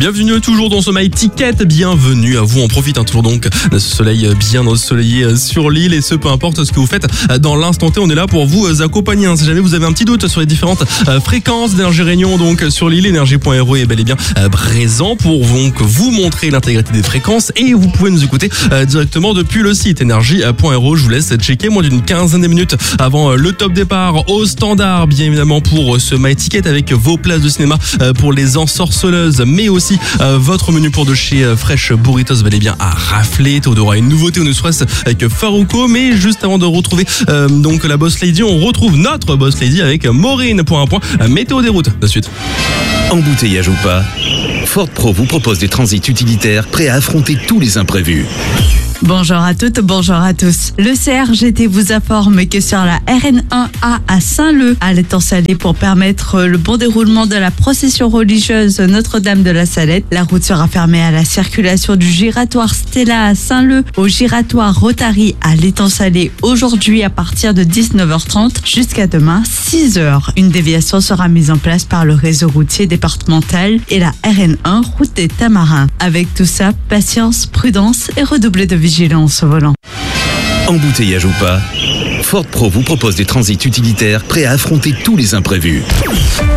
Bienvenue toujours dans ce My Ticket, bienvenue à vous, on profite toujours donc de ce soleil bien ensoleillé sur l'île et ce peu importe ce que vous faites dans l'instant T, on est là pour vous accompagner. Si jamais vous avez un petit doute sur les différentes fréquences d'Énergie Réunion donc sur l'île, Énergie.ro est bel et bien présent pour donc vous montrer l'intégralité des fréquences et vous pouvez nous écouter directement depuis le site Énergie.ro. Je vous laisse checker moins d'une quinzaine de minutes avant le top départ au standard bien évidemment pour ce My Ticket avec vos places de cinéma pour les ensorceleuses mais aussi votre menu pour de chez Fresh Burritos bel et bien à rafler. Théodore a une nouveauté au Express avec Farouko, mais juste avant de retrouver donc la Boss Lady, on retrouve notre Boss Lady avec Maureen pour un point météo des routes de suite. Embouteillage ou pas, Ford Pro vous propose des transits utilitaires prêts à affronter tous les imprévus. Bonjour à toutes, bonjour à tous. Le CRGT vous informe que sur la RN1A à Saint-Leu, à l'étang-salé pour permettre le bon déroulement de la procession religieuse Notre-Dame de la Salette, la route sera fermée à la circulation du giratoire Stella à Saint-Leu au giratoire Rotary à l'étang-salé aujourd'hui à partir de 19h30 jusqu'à demain 6h. Une déviation sera mise en place par le réseau routier départemental et la RN1 route des Tamarins. Avec tout ça, patience, prudence et redoubler de vigilance au volant. Embouteillage ou pas, Ford Pro vous propose des transits utilitaires prêts à affronter tous les imprévus.